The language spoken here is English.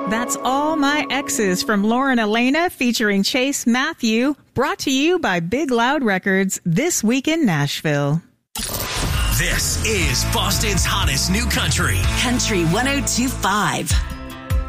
That's All My Exes from Lauren Elena featuring Chase Matthew, brought to you by Big Loud Records this week in Nashville. This is Boston's hottest new country. Country 102.5.